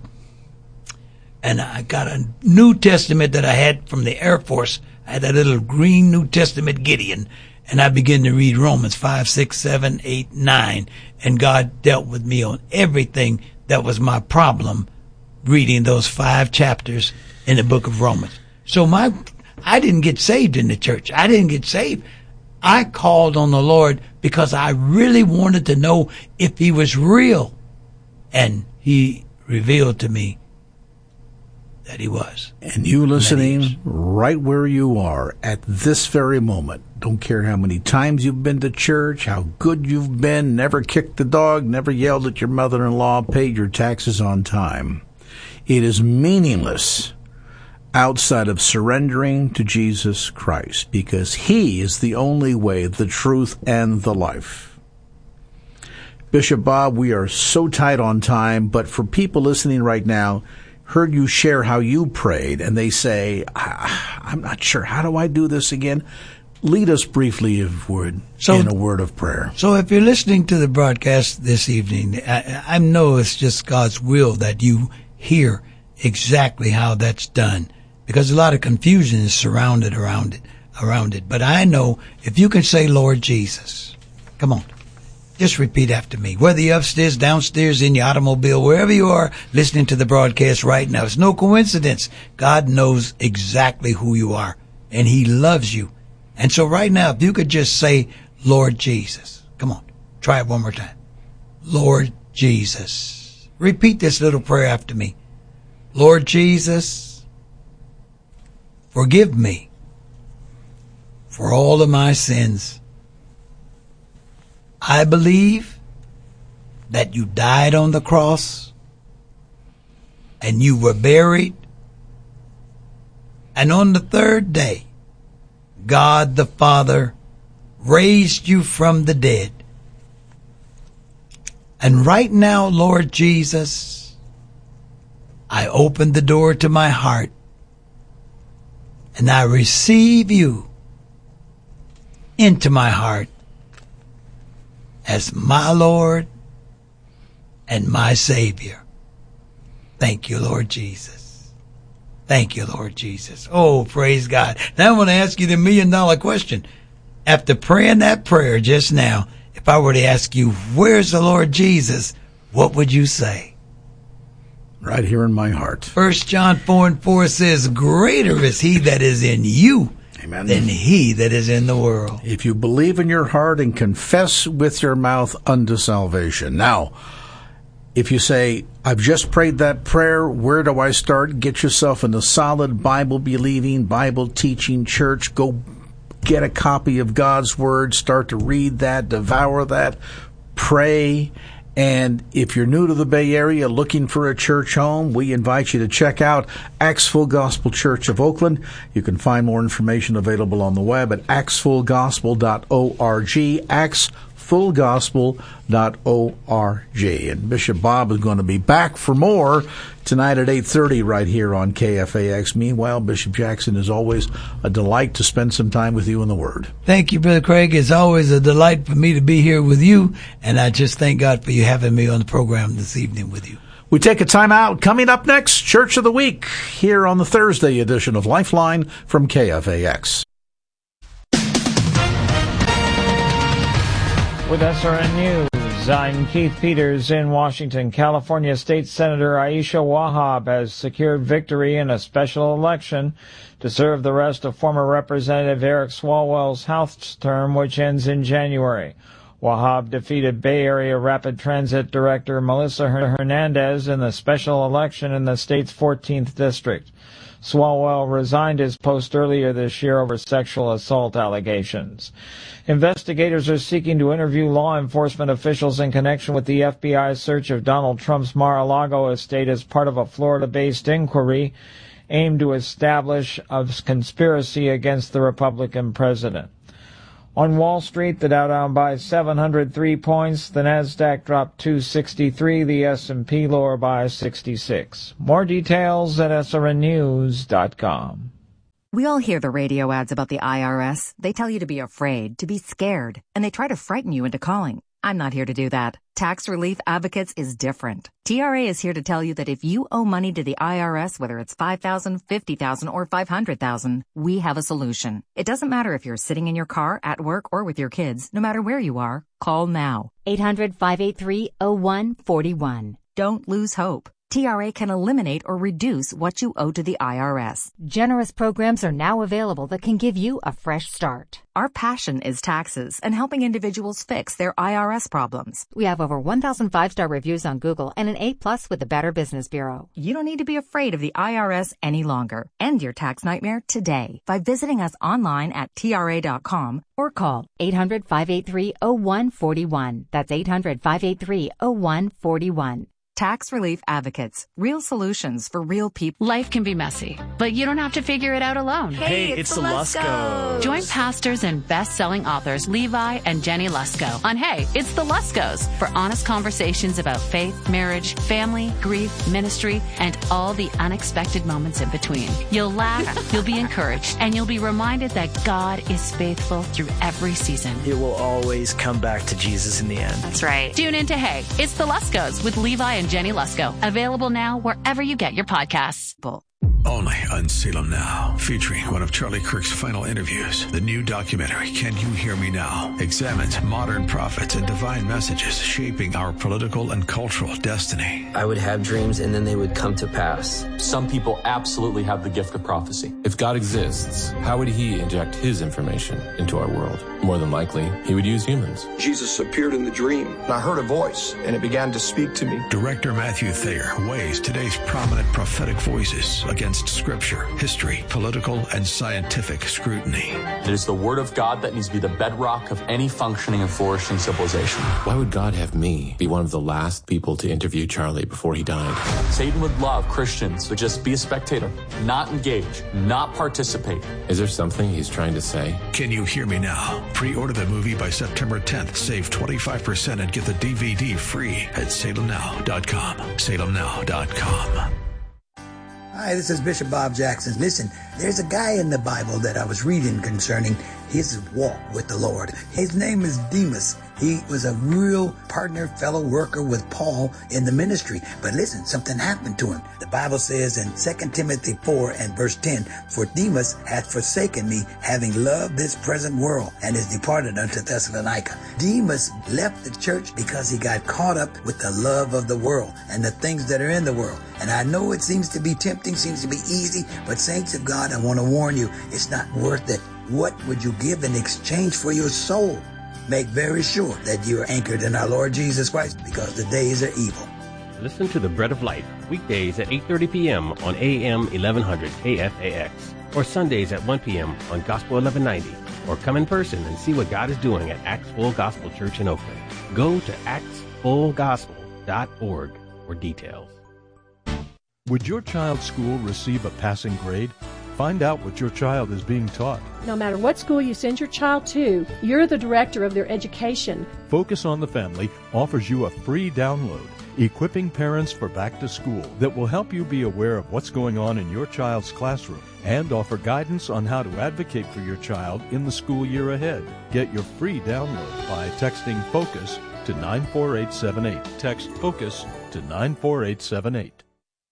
And I got a New Testament that I had from the Air Force. I had that little green New Testament Gideon. And I began to read Romans five, six, seven, eight, nine. And God dealt with me on everything that was my problem reading those five chapters in the book of Romans. So my, I didn't get saved in the church. I didn't get saved. I called on the Lord because I really wanted to know if he was real. And he revealed to me that he was. And you listening right where you are at this very moment. Don't care how many times you've been to church, how good you've been, never kicked the dog, never yelled at your mother-in-law, paid your taxes on time. It is meaningless outside of surrendering to Jesus Christ, because he is the only way, the truth, and the life. Bishop Bob, we are so tight on time, but for people listening right now, heard you share how you prayed, and they say, I, I'm not sure, how do I do this again? Lead us briefly, if you would, so, in a word of prayer. So if you're listening to the broadcast this evening, I, I know it's just God's will that you hear exactly how that's done, because a lot of confusion is surrounded around it, around it. But I know if you can say, Lord Jesus, come on, just repeat after me. Whether you're upstairs, downstairs, in your automobile, wherever you are listening to the broadcast right now, it's no coincidence. God knows exactly who you are, and he loves you. And so right now, if you could just say, Lord Jesus. Come on. Try it one more time. Lord Jesus. Repeat this little prayer after me. Lord Jesus, forgive me for all of my sins. I believe that you died on the cross and you were buried. And on the third day, God the Father raised you from the dead. And right now, Lord Jesus, I open the door to my heart and I receive you into my heart as my Lord and my Savior. Thank you, Lord Jesus. Thank you, Lord Jesus. Oh, praise God. Now I want to ask you the million dollar question. After praying that prayer just now, if I were to ask you, where's the Lord Jesus? What would you say? Right here in my heart. First John four and four says, greater is he that is in you Amen. Than he that is in the world. If you believe in your heart and confess with your mouth unto salvation. Now, if you say, I've just prayed that prayer, where do I start? Get yourself in a solid Bible-believing, Bible-teaching church. Go get a copy of God's Word. Start to read that, devour that, pray. And if you're new to the Bay Area looking for a church home, we invite you to check out Acts Full Gospel Church of Oakland. You can find more information available on the web at acts full gospel dot org, acts full gospel dot org. And Bishop Bob is going to be back for more tonight at eight thirty right here on K F A X. Meanwhile, Bishop Jackson, is always a delight to spend some time with you in the Word. Thank you, Brother Craig. It's always a delight for me to be here with you, and I just thank God for you having me on the program this evening with you. We take a time out. Coming up next, Church of the Week, here on the Thursday edition of Lifeline from K F A X. With S R N News, I'm Keith Peters in Washington. California State Senator Aisha Wahab has secured victory in a special election to serve the rest of former Representative Eric Swalwell's House term, which ends in January. Wahab defeated Bay Area Rapid Transit Director Melissa Hernandez in the special election in the state's fourteenth district. Swalwell resigned his post earlier this year over sexual assault allegations. Investigators are seeking to interview law enforcement officials in connection with the F B I's search of Donald Trump's Mar-a-Lago estate as part of a Florida-based inquiry aimed to establish a conspiracy against the Republican president. On Wall Street, the Dow down by seven hundred three points, the Nasdaq dropped two sixty-three, the S and P lower by sixty-six. More details at S R N news dot com. We all hear the radio ads about the I R S. They tell you to be afraid, to be scared, and they try to frighten you into calling. I'm not here to do that. Tax Relief Advocates is different. T R A is here to tell you that if you owe money to the I R S, whether it's five thousand dollars, fifty thousand dollars, or five hundred thousand dollars, we have a solution. It doesn't matter if you're sitting in your car, at work, or with your kids. No matter where you are, call now. eight hundred, five eight three, oh one four one. Don't lose hope. T R A can eliminate or reduce what you owe to the I R S. Generous programs are now available that can give you a fresh start. Our passion is taxes and helping individuals fix their I R S problems. We have over one thousand five-star reviews on Google and an A plus with the Better Business Bureau. You don't need to be afraid of the I R S any longer. End your tax nightmare today by visiting us online at T R A dot com or call eight hundred, five eight three, oh one four one. That's eight hundred, five eight three, oh one four one. Tax Relief Advocates. Real solutions for real people. Life can be messy, but you don't have to figure it out alone. Hey, hey it's, it's the Luskos. Join pastors and best-selling authors Levi and Jenny Lusko on Hey, It's the Luskos for honest conversations about faith, marriage, family, grief, ministry, and all the unexpected moments in between. You'll laugh, you'll be encouraged, and you'll be reminded that God is faithful through every season. It will always come back to Jesus in the end. That's right. Tune in to Hey, It's the Luskos with Levi and Jenny Lusko. Available now wherever you get your podcasts. Only on Salem Now, featuring one of Charlie Kirk's final interviews. The new documentary, Can You Hear Me Now?, examines modern prophets and divine messages shaping our political and cultural destiny. I would have dreams and then they would come to pass. Some people absolutely have the gift of prophecy. If God exists, how would he inject his information into our world? More than likely, he would use humans. Jesus appeared in the dream, and I heard a voice, and it began to speak to me. Director Matthew Thayer weighs today's prominent prophetic voices against scripture, history, political, and scientific scrutiny. It is the word of God that needs to be the bedrock of any functioning and flourishing civilization. Why would God have me be one of the last people to interview Charlie before he died? Satan would love Christians to just be a spectator, not engage, not participate. Is there something he's trying to say? Can You Hear Me Now? Pre-order the movie by September tenth. Save twenty-five percent and get the D V D free at Salem Now dot com. Salem Now dot com. Hi, this is Bishop Bob Jackson. Listen, there's a guy in the Bible that I was reading concerning his walk with the Lord. His name is Demas. He was a real partner, fellow worker with Paul in the ministry. But listen, something happened to him. The Bible says in Second Timothy four and verse ten, For Demas hath forsaken me, having loved this present world, and is departed unto Thessalonica. Demas left the church because he got caught up with the love of the world and the things that are in the world. And I know it seems to be tempting, seems to be easy, but saints of God, I want to warn you, it's not worth it. What would you give in exchange for your soul? Make very sure that you are anchored in our Lord Jesus Christ, because the days are evil. Listen to The Bread of Life weekdays at eight thirty p.m. on A M eleven hundred K F A X, or Sundays at one p.m. on Gospel eleven ninety, or come in person and see what God is doing at Acts Full Gospel Church in Oakland. Go to acts full gospel dot org for details. Would your child's school receive a passing grade? Find out what your child is being taught. No matter what school you send your child to, you're the director of their education. Focus on the Family offers you a free download, Equipping Parents for Back to School, that will help you be aware of what's going on in your child's classroom and offer guidance on how to advocate for your child in the school year ahead. Get your free download by texting FOCUS to nine four eight seven eight. Text FOCUS to nine four eight seven eight.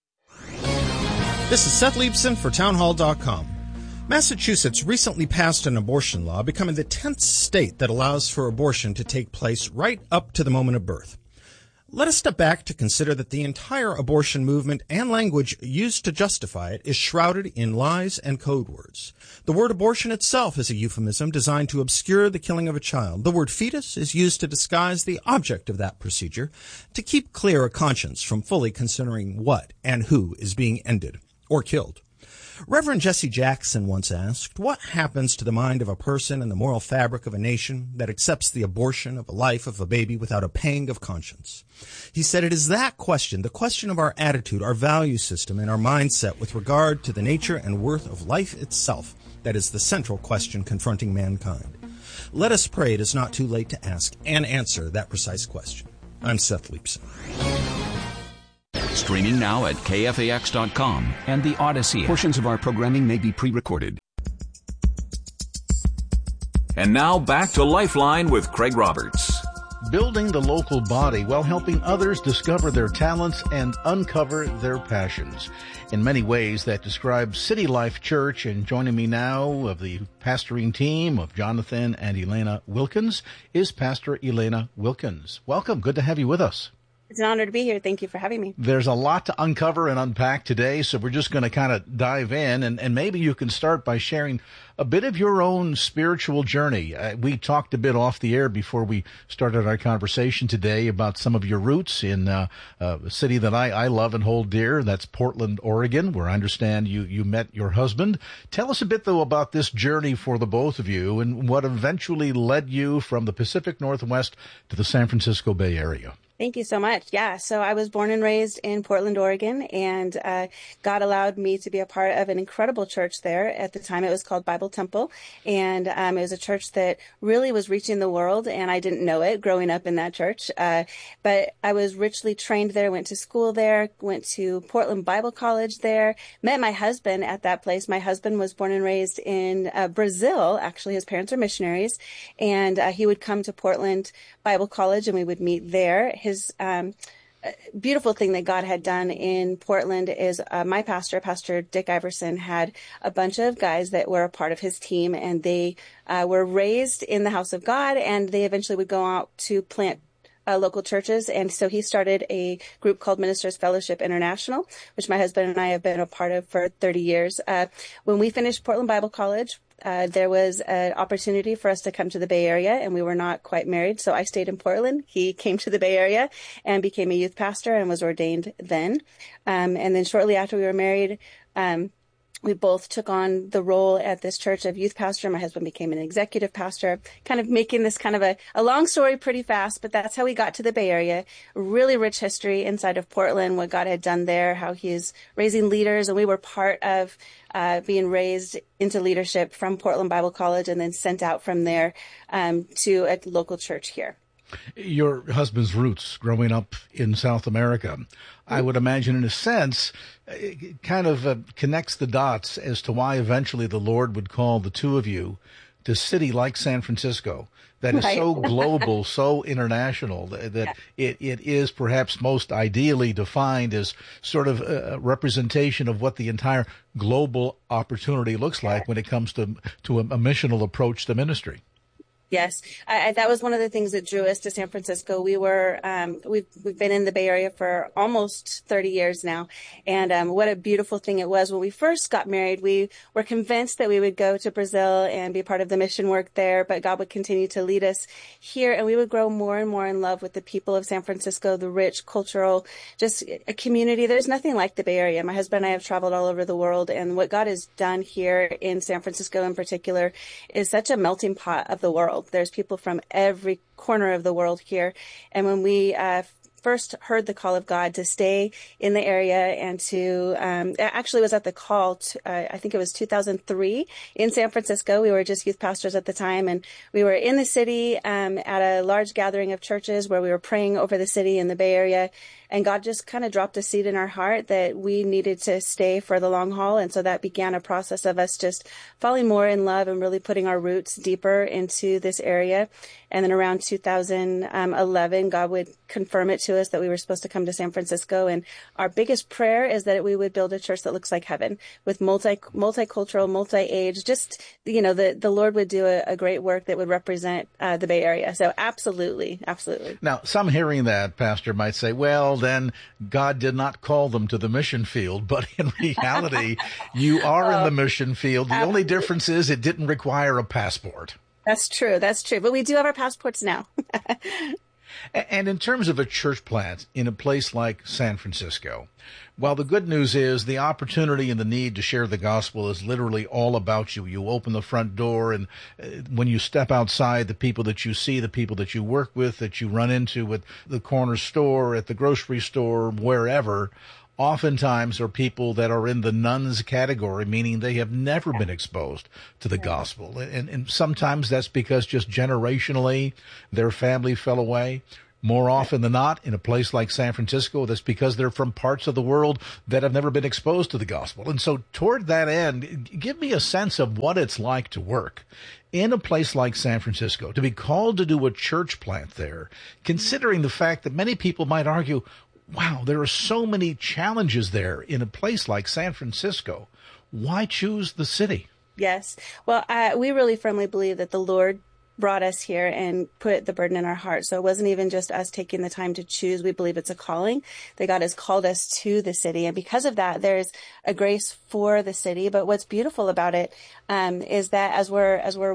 This is Seth Leibson for townhall dot com. Massachusetts recently passed an abortion law, becoming the tenth state that allows for abortion to take place right up to the moment of birth. Let us step back to consider that the entire abortion movement and language used to justify it is shrouded in lies and code words. The word abortion itself is a euphemism designed to obscure the killing of a child. The word fetus is used to disguise the object of that procedure, to keep clear a conscience from fully considering what and who is being ended or killed. Reverend Jesse Jackson once asked, what happens to the mind of a person and the moral fabric of a nation that accepts the abortion of a life of a baby without a pang of conscience? He said it is that question, the question of our attitude, our value system, and our mindset with regard to the nature and worth of life itself, that is the central question confronting mankind. Let us pray it is not too late to ask and answer that precise question. I'm Seth Leipson. Streaming now at K F A X dot com and the Odyssey. Portions of our programming may be pre-recorded. And now back to Lifeline with Craig Roberts. Building the local body while helping others discover their talents and uncover their passions. In many ways, that describes City Life Church. And joining me now of the pastoring team of Jonathan and Elena Wilkins is Pastor Elena Wilkins. Welcome. Good to have you with us. It's an honor to be here. Thank you for having me. There's a lot to uncover and unpack today, so we're just going to kind of dive in, and, and maybe you can start by sharing a bit of your own spiritual journey. Uh, we talked a bit off the air before we started our conversation today about some of your roots in uh, uh, a city that I, I love and hold dear. That's Portland, Oregon, where I understand you, you met your husband. Tell us a bit, though, about this journey for the both of you and what eventually led you from the Pacific Northwest to the San Francisco Bay Area. Thank you so much. Yeah, so I was born and raised in Portland, Oregon, and uh, God allowed me to be a part of an incredible church there. At the time, it was called Bible Temple, and um, it was a church that really was reaching the world, and I didn't know it growing up in that church. Uh, but I was richly trained there, went to school there, went to Portland Bible College there, met my husband at that place. My husband was born and raised in uh, Brazil. Actually, his parents are missionaries, and uh, he would come to Portland Bible College, and we would meet there. His His um, beautiful thing that God had done in Portland is uh, my pastor, Pastor Dick Iverson, had a bunch of guys that were a part of his team, and they uh, were raised in the house of God, and they eventually would go out to plant Uh, local churches. And so he started a group called Ministers Fellowship International, which my husband and I have been a part of for thirty years. Uh, when we finished Portland Bible College, uh, there was an opportunity for us to come to the Bay Area, and we were not quite married. So I stayed in Portland. He came to the Bay Area and became a youth pastor and was ordained then. Um, and then shortly after we were married, um, we both took on the role at this church of youth pastor. My husband became an executive pastor, kind of making this kind of a, a long story pretty fast, but that's how we got to the Bay Area. Really rich history inside of Portland, what God had done there, how he is raising leaders. And we were part of uh, being raised into leadership from Portland Bible College and then sent out from there um, to a local church here. Your husband's roots growing up in South America, I would imagine in a sense, it kind of uh, connects the dots as to why eventually the Lord would call the two of you to a city like San Francisco that is right. so global, so international, that, that yeah. it, it is perhaps most ideally defined as sort of a representation of what the entire global opportunity looks like when it comes to, to a, a missional approach to ministry. Yes, I, I, that was one of the things that drew us to San Francisco. We were, um, we've, we've been in the Bay Area for almost thirty years now. And, um, what a beautiful thing it was. When we first got married, we were convinced that we would go to Brazil and be part of the mission work there, but God would continue to lead us here, and we would grow more and more in love with the people of San Francisco, the rich cultural, just a community. There's nothing like the Bay Area. My husband and I have traveled all over the world, and what God has done here in San Francisco in particular is such a melting pot of the world. There's people from every corner of the world here. And when we uh, first heard the call of God to stay in the area and to, um, actually was at the call, to, uh, I think it was two thousand three in San Francisco. We were just youth pastors at the time, and we were in the city um, at a large gathering of churches where we were praying over the city in the Bay Area. And God just kind of dropped a seed in our heart that we needed to stay for the long haul. And so that began a process of us just falling more in love and really putting our roots deeper into this area. And then around two thousand eleven, God would confirm it to us that we were supposed to come to San Francisco. And our biggest prayer is that we would build a church that looks like heaven, with multi, multicultural, multi-age, just, you know, the, the Lord would do a, a great work that would represent uh, the Bay Area. So absolutely, absolutely. Now, some hearing that, Pastor, might say, well, then God did not call them to the mission field. But in reality, you are in the mission field. The only difference is it didn't require a passport. That's true. That's true. But we do have our passports now. And in terms of a church plant in a place like San Francisco, while the good news is the opportunity and the need to share the gospel is literally all about you. You open the front door, and uh, when you step outside, the people that you see, the people that you work with, that you run into at the corner store, at the grocery store, wherever, oftentimes are people that are in the nones category, meaning they have never been exposed to the gospel. And, and sometimes that's because just generationally their family fell away. More often than not, in a place like San Francisco, that's because they're from parts of the world that have never been exposed to the gospel. And so toward that end, give me a sense of what it's like to work in a place like San Francisco, to be called to do a church plant there, considering the fact that many people might argue, wow, there are so many challenges there in a place like San Francisco. Why choose the city? Yes. Well, uh, we really firmly believe that the Lord brought us here and put the burden in our heart. So it wasn't even just us taking the time to choose. We believe it's a calling that God has called us to the city. And because of that, there's a grace for the city. But what's beautiful about it um, is that as we're, as we're,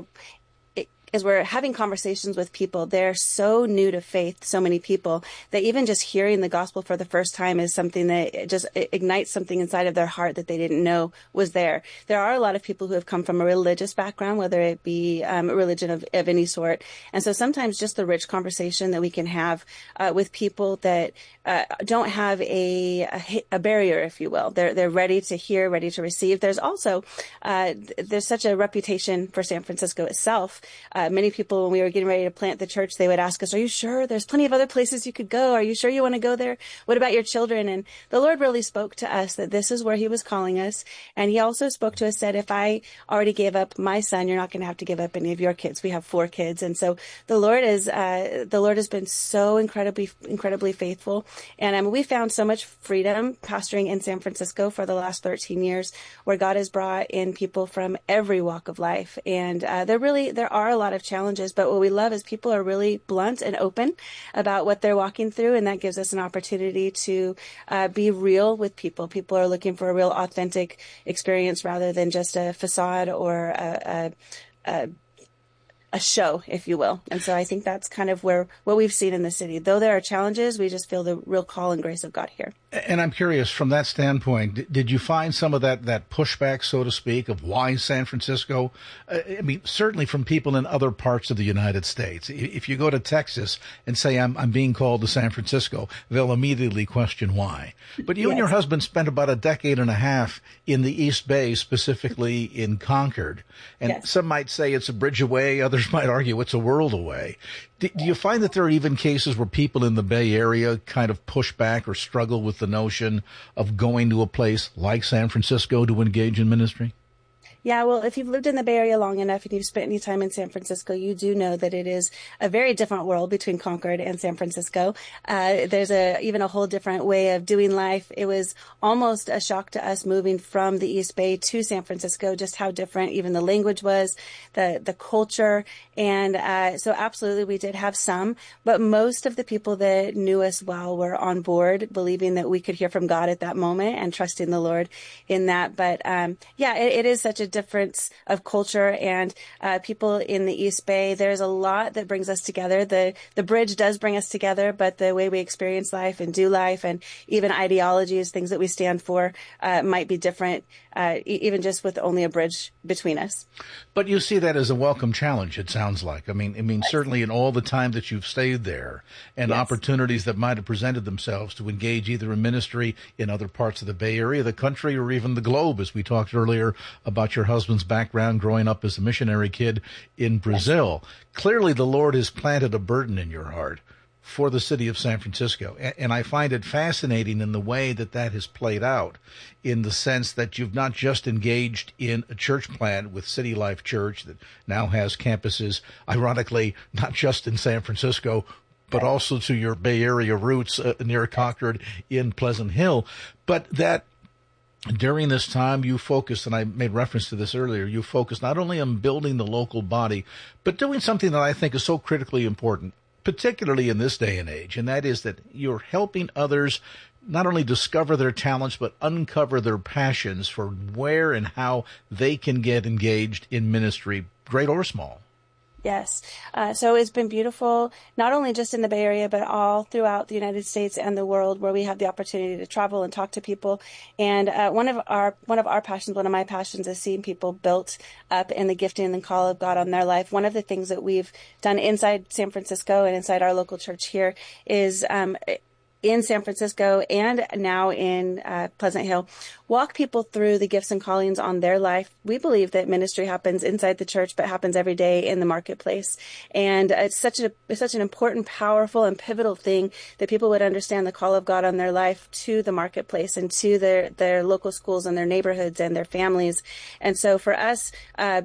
as we're having conversations with people, they're so new to faith, so many people, that even just hearing the gospel for the first time is something that just ignites something inside of their heart that they didn't know was there. There are a lot of people who have come from a religious background, whether it be um, a religion of, of any sort. And so sometimes just the rich conversation that we can have uh, with people that uh, don't have a, a, a barrier, if you will. They're, they're ready to hear, ready to receive. There's also, uh, there's such a reputation for San Francisco itself. Uh, many people, when we were getting ready to plant the church, they would ask us, are you sure? There's plenty of other places you could go. Are you sure you want to go there? What about your children? And the Lord really spoke to us that this is where he was calling us. And he also spoke to us, said, if I already gave up my son, you're not going to have to give up any of your kids. We have four kids. And so the Lord is, uh, the Lord has been so incredibly, incredibly faithful. And um, we found so much freedom pastoring in San Francisco for the last thirteen years, where God has brought in people from every walk of life. And uh, there really, there are a lot of challenges, but what we love is people are really blunt and open about what they're walking through, and that gives us an opportunity to uh, be real with people. People are looking for a real authentic experience rather than just a facade or a, a, a a show, if you will. And so I think that's kind of where what we've seen in the city. Though there are challenges, we just feel the real call and grace of God here. And I'm curious, from that standpoint, did you find some of that, that pushback, so to speak, of why San Francisco? I mean, certainly from people in other parts of the United States. If you go to Texas and say, I'm, I'm being called to San Francisco, they'll immediately question why. But you yes. and your husband spent about a decade and a half in the East Bay, specifically in Concord. And yes. some might say it's a bridge away. Others might argue it's a world away. Do, do you find that there are even cases where people in the Bay Area kind of push back or struggle with the notion of going to a place like San Francisco to engage in ministry? Yeah, well, if you've lived in the Bay Area long enough and you've spent any time in San Francisco, you do know that it is a very different world between Concord and San Francisco. Uh, there's a even a whole different way of doing life. It was almost a shock to us moving from the East Bay to San Francisco, just how different even the language was, the the culture. And uh, so absolutely we did have some, but most of the people that knew us well were on board, believing that we could hear from God at that moment and trusting the Lord in that. But um, yeah, it, it is such a difference of culture and uh, people in the East Bay. There's a lot that brings us together. The the bridge does bring us together, but the way we experience life and do life and even ideologies, things that we stand for, uh, might be different, uh, even just with only a bridge between us. But you see that as a welcome challenge, it sounds like. I mean, I mean, certainly in all the time that you've stayed there and yes. opportunities that might have presented themselves to engage either in ministry in other parts of the Bay Area, the country, or even the globe, as we talked earlier about your husband's background growing up as a missionary kid in Brazil. Yes. Clearly, the Lord has planted a burden in your heart for the city of San Francisco. And I find it fascinating in the way that that has played out, in the sense that you've not just engaged in a church plant with City Life Church that now has campuses, ironically, not just in San Francisco, but also to your Bay Area roots uh, near Concord in Pleasant Hill, but that during this time, you focused, and I made reference to this earlier, you focused not only on building the local body, but doing something that I think is so critically important, particularly in this day and age, and that is that you're helping others not only discover their talents, but uncover their passions for where and how they can get engaged in ministry, great or small. Yes. Uh, so it's been beautiful, not only just in the Bay Area, but all throughout the United States and the world, where we have the opportunity to travel and talk to people. And uh, one of our one of our passions, one of my passions, is seeing people built up in the gifting and the call of God on their life. One of the things that we've done inside San Francisco and inside our local church here is um, in San Francisco and now in uh, Pleasant Hill, walk people through the gifts and callings on their life. We believe that ministry happens inside the church, but happens every day in the marketplace. And it's such a it's such an important, powerful, and pivotal thing that people would understand the call of God on their life to the marketplace and to their, their local schools and their neighborhoods and their families. And so for us, uh,